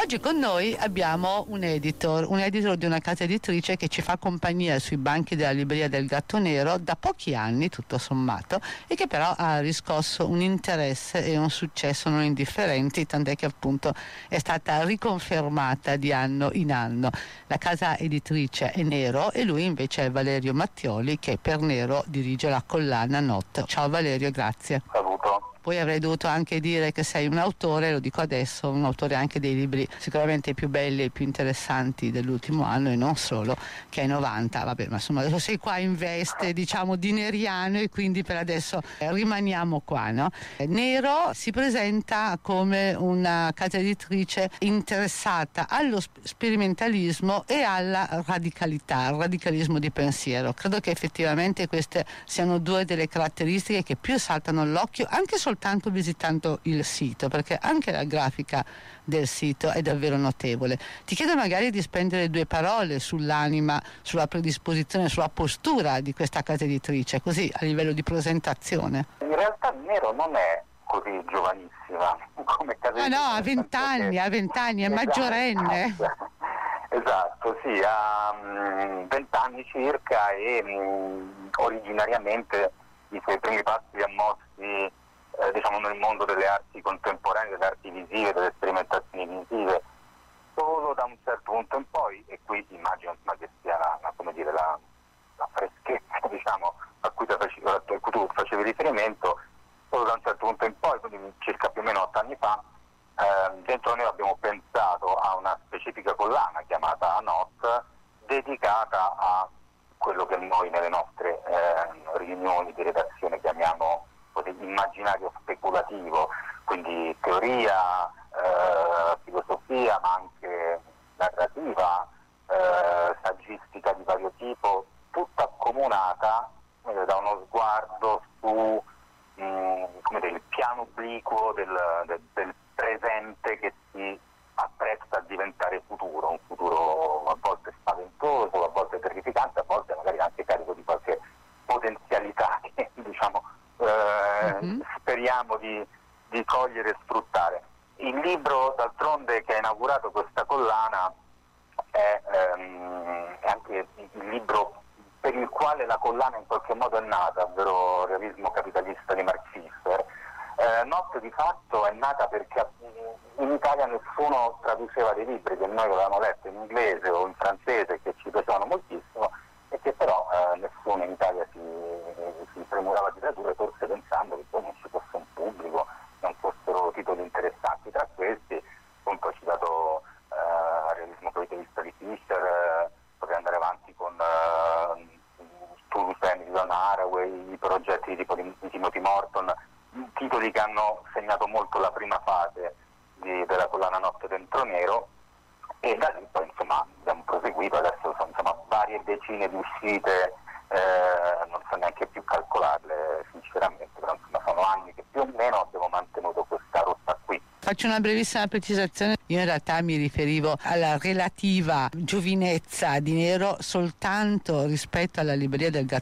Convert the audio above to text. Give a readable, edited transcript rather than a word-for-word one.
Oggi con noi abbiamo un editor di una casa editrice che ci fa compagnia sui banchi della libreria del Gatto Nero da pochi anni, tutto sommato, e che però ha riscosso un interesse e un successo non indifferenti, tant'è che appunto è stata riconfermata di anno in anno. La casa editrice è Nero e lui invece è Valerio Mattioli, che per Nero dirige la collana Not. Ciao Valerio, grazie. Saluto. Poi avrei dovuto anche dire che sei un autore, lo dico adesso, un autore anche dei libri sicuramente più belli e più interessanti dell'ultimo anno e non solo, che hai 90, vabbè, ma insomma adesso sei qua in veste diciamo di neriano e quindi per adesso rimaniamo qua, no? Nero si presenta come una casa editrice interessata allo sperimentalismo e alla radicalità, al radicalismo di pensiero. Credo che effettivamente queste siano due delle caratteristiche che più saltano all'occhio anche soltanto visitando il sito, perché anche la grafica del sito è davvero notevole. Ti chiedo magari di spendere due parole sull'anima, sulla predisposizione, sulla postura di questa casa editrice, così a livello di presentazione. In realtà Nero non è così giovanissima come casa editrice. No, a 20 anni, è maggiorenne. Esatto, sì, ha 20 anni circa e originariamente i suoi primi passi li ha mossi diciamo nel mondo delle arti contemporanee, delle arti visive, delle sperimentazioni visive, solo da un certo punto in poi, e qui immagino che sia la freschezza diciamo a cui tu facevi riferimento, solo da un certo punto in poi, quindi circa più o meno 8 anni fa, dentro noi abbiamo pensato a una specifica collana chiamata Not, dedicata a quello che noi nelle nostre riunioni di redazione chiamiamo immaginario speculativo, quindi teoria, filosofia, ma anche narrativa, saggistica di vario tipo, tutta accomunata da uno sguardo su il piano obliquo del presente che si appresta a diventare futuro, un futuro a volte spaventoso, a volte terrificante, a volte magari anche carico di qualche potenzialità che diciamo speriamo di cogliere e sfruttare. Il libro d'altronde che ha inaugurato questa collana è anche il libro per il quale la collana in qualche modo è nata, ovvero Realismo capitalista di Mark Fisher. Not di fatto è nata perché in Italia nessuno traduceva dei libri che noi avevamo letto in inglese o in francese che ci piacevano moltissimo e che però nessuno in Italia si premurava di tradurre, forse pensando che poi non ci fosse un pubblico, non fossero titoli interessanti. Tra questi appunto ho citato Realismo capitalista di Fisher, potrei andare avanti con Toulouse Family di Donna Haraway, i progetti di Timothy Morton, titoli che hanno segnato molto la prima fase della collana Not dentro Nero, e da lì poi insomma abbiamo proseguito, adesso sono varie decine di uscite, non so neanche più calcolarle sinceramente, però insomma sono anni che più o meno abbiamo mantenuto questa rotta qui. Faccio una brevissima precisazione, io in realtà mi riferivo alla relativa giovinezza di Nero soltanto rispetto alla libreria del